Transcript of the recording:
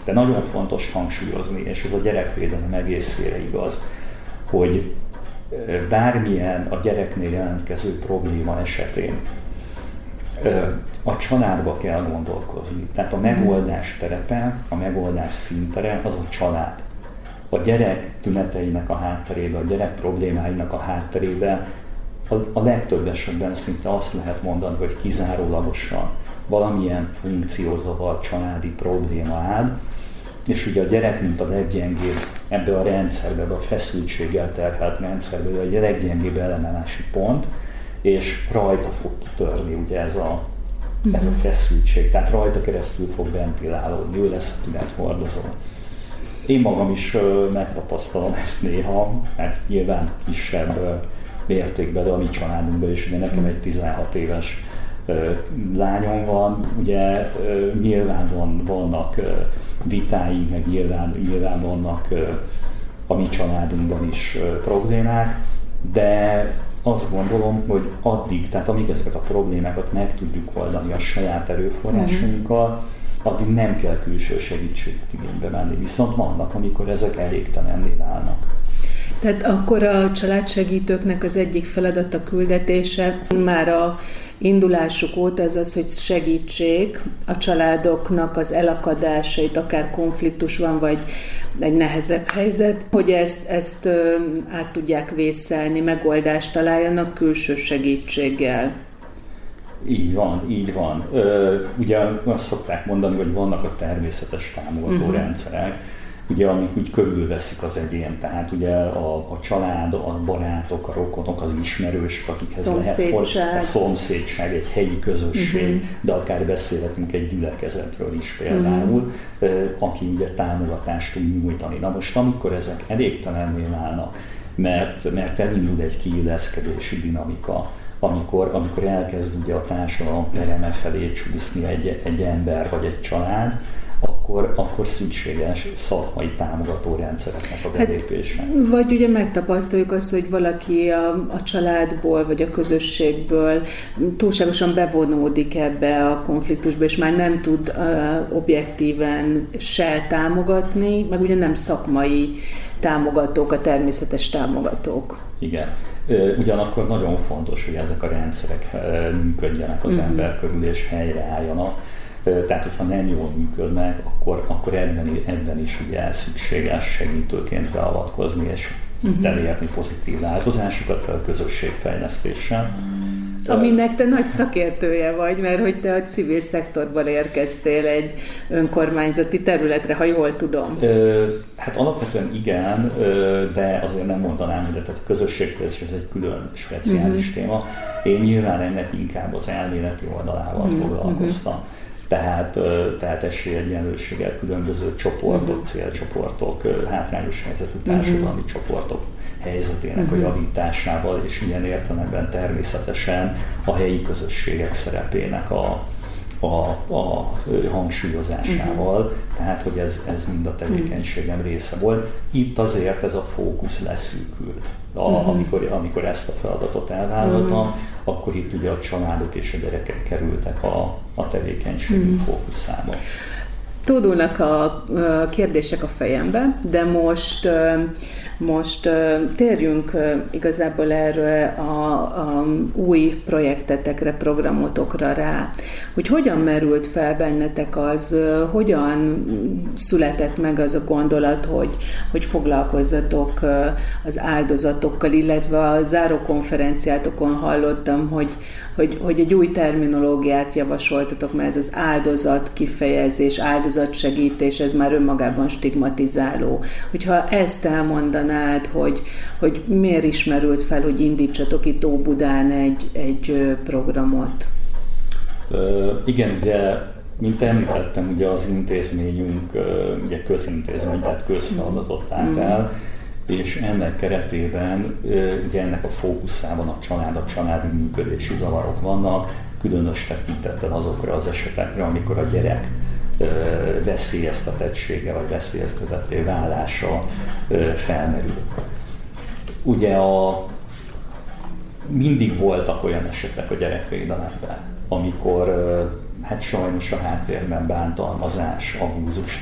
De nagyon fontos hangsúlyozni, és ez a gyerekvédelem egészére igaz, hogy bármilyen a gyereknél jelentkező probléma esetén a családba kell gondolkozni. Tehát a megoldás terepe, a megoldás színtere az a család. A gyerek tüneteinek a hátterébe, a gyerek problémáinak a hátterébe a legtöbb esetben szinte azt lehet mondani, hogy kizárólagosan valamilyen funkciózavar, családi probléma áll, és ugye a gyerek, mint a leggyengébb ebbe a rendszerbe, ebbe a feszültséggel terhelt rendszerbe, a leggyengébb ellenállási pont, és rajta fog kitörni ugye ez a feszültség, tehát rajta keresztül fog ventilálódni, ő lesz a tünethordozó. Én magam is megtapasztalom ezt néha, mert nyilván kisebb mértékben, de a mi családunkban is, ugye nekem egy 16 éves lányom van, ugye nyilván vannak vitáink, meg nyilván vannak a mi családunkban is problémák, de azt gondolom, hogy addig, tehát amíg ezeket a problémákat meg tudjuk oldani a saját erőforrásunkkal, addig nem kell külső segítséget igénybe venni. Viszont vannak, amikor ezek elégtelenné válnak. Tehát akkor a családsegítőknek az egyik feladata, küldetése már a indulásuk óta az, hogy segítsék a családoknak az elakadásait, akár konfliktus van, vagy egy nehezebb helyzet, hogy ezt át tudják vészelni, megoldást találjanak külső segítséggel. Így van. Ugye azt szokták mondani, hogy vannak a természetes támogató rendszerek, ugye, amik úgy körülveszik az egyén, tehát ugye a család, a barátok, a rokonok, az ismerősök, akikhez lehet a szomszédság, egy helyi közösség, de akár beszélhetünk egy gyülekezetről is például, aki ugye támogatást tud nyújtani. Na most amikor ezek elégtelenné válnak, mert elindul egy kiilleszkedési dinamika, amikor elkezd ugye a társadalom pereme felé csúszni egy ember vagy egy család, akkor szükséges szakmai támogató rendszereknek a belépése. Vagy ugye megtapasztaljuk azt, hogy valaki a családból vagy a közösségből túlságosan bevonódik ebbe a konfliktusba, és már nem tud objektíven se támogatni, meg ugye nem szakmai támogatók, a természetes támogatók. Igen. Ugyanakkor nagyon fontos, hogy ezek a rendszerek működjenek az ember körül, és helyreálljanak. Tehát, hogyha nem jól működnek, akkor ebben is ugye szükséges segítőként beavatkozni, és elérni pozitív változásokat a közösségfejlesztéssel. Aminek te nagy szakértője vagy, mert hogy te a civil szektorból érkeztél egy önkormányzati területre, ha jól tudom. Hát alapvetően igen, de azért nem mondanám, hogy a közösségfejlesztés ez egy külön speciális téma. Én nyilván ennek inkább az elméleti oldalával foglalkoztam. Tehát esélyegyenlőséggel különböző csoportok, célcsoportok, hátrányos helyzetű társadalmi csoportok helyzetének a javításával, és ilyen értelemben természetesen a helyi közösségek szerepének a hangsúlyozásával, tehát hogy ez mind a tevékenységem része volt. Itt azért ez a fókusz leszűkült. Amikor ezt a feladatot elvállaltam, akkor itt ugye a családok és a gyerekek kerültek a tevékenységünk fókuszába. Tódulnak a kérdések a fejembe, de most térjünk igazából erről a új projektetekre, programotokra rá, hogy hogyan merült fel bennetek az, hogyan született meg az a gondolat, hogy foglalkozzatok az áldozatokkal, illetve a zárókonferenciátokon hallottam, hogy egy új terminológiát javasoltatok, mert ez az áldozat kifejezés, áldozatsegítés, ez már önmagában stigmatizáló. Hogyha ezt elmondanád, hogy miért ismerült fel, hogy indítsatok itt Óbudán egy programot? Igen, ugye, mint említettem, ugye az intézményünk ugye közintézmény, tehát közfeladatot állt el, és ennek keretében ugye ennek a fókuszában a családi működési zavarok vannak, különös tekintettel azokra az esetekre, amikor a gyerek veszélyeztetettsége vagy veszélyeztetetté válása felmerül. Ugye mindig voltak olyan esetek a gyerekvédelemben, amikor hát sajnos a háttérben bántalmazás, abúzus,